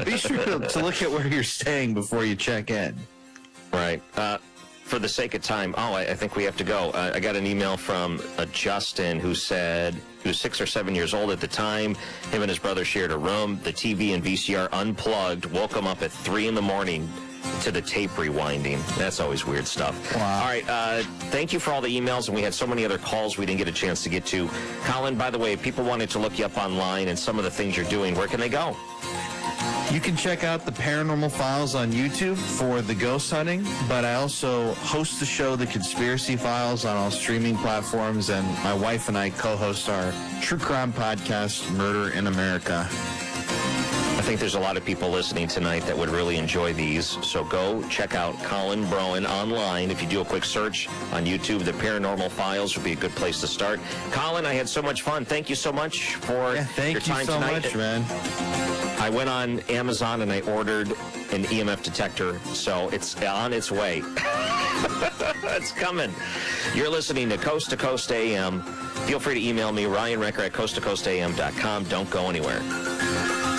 Be sure to look at where you're staying before you check in. Right. For the sake of time, I think we have to go. I got an email from Justin who said he was 6 or 7 years old at the time. Him and his brother shared a room. The TV and VCR unplugged, woke him up at 3 in the morning to the tape rewinding. That's always weird stuff. Wow. All right. Thank you for all the emails, and we had so many other calls we didn't get a chance to get to. Colin, by the way, if people wanted to look you up online and some of the things you're doing, where can they go? You can check out the Paranormal Files on YouTube for the ghost hunting, but I also host the show The Conspiracy Files on all streaming platforms, and my wife and I co-host our true crime podcast, Murder in America. I think there's a lot of people listening tonight that would really enjoy these, so go check out Colin Broen online. If you do a quick search on YouTube, The Paranormal Files would be a good place to start. Colin, I had so much fun. Thank you so much for your time so tonight. much, man. I went on Amazon and I ordered an EMF detector, so it's on its way. It's coming. You're listening to Coast AM. Feel free to email me, Ryan Recker at coasttocoastam.com. Don't go anywhere.